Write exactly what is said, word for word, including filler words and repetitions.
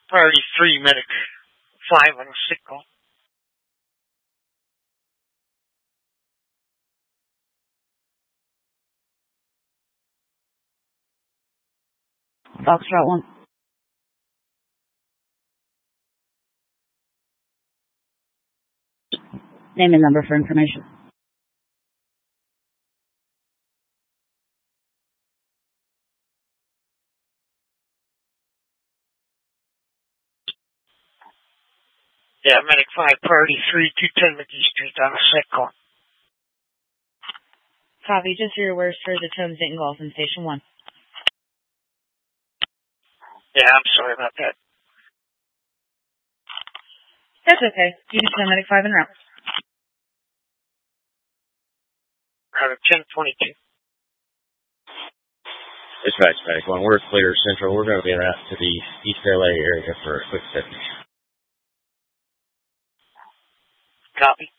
Priority three, medic five on a sick call. Foxtrot one. Name and number for information. Yeah, medic five, priority three, two ten McGee Street on a sick call. Copy, just your words for the Thames Dayton Golf in Station one. Yeah, I'm sorry about that. That's okay. You can send medic five en route. Route of ten twenty-two. Dispatch, medic one, we're clear central. We're going to be en route to the East L A area for a quick fitness. Copy.